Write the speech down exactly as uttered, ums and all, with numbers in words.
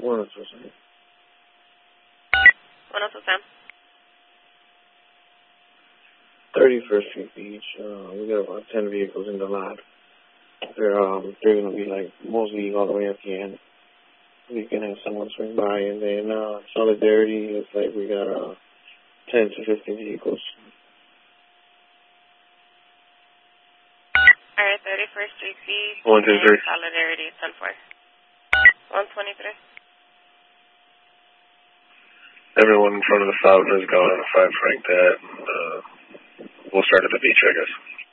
one oh two Sam. one oh two Sam. thirty-first Street Beach. Uh, we got about ten vehicles in the lot. They're um they're gonna be like mostly all the way at the end. We can have someone swing by, and then uh, Solidarity is like we got uh ten to fifteen vehicles. All right, thirty-first Street Beach. One two three. Solidarity ten four. One twenty three. Everyone in front of the fountain is going on a five franc that. Uh, we'll start at the beach, I guess.